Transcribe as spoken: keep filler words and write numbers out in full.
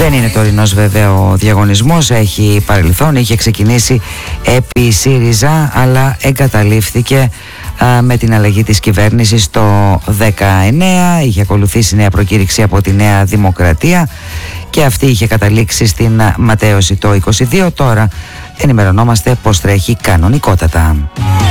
Δεν είναι τωρινός βέβαια ο διαγωνισμός, έχει παρελθόν, είχε ξεκινήσει επί ΣΥΡΙΖΑ αλλά εγκαταλείφθηκε α, με την αλλαγή της κυβέρνησης το δεκαεννέα. Είχε ακολουθήσει νέα προκήρυξη από τη Νέα Δημοκρατία και αυτή είχε καταλήξει στην ματέωση το είκοσι δύο. Τώρα ενημερωνόμαστε πως τρέχει κανονικότατα.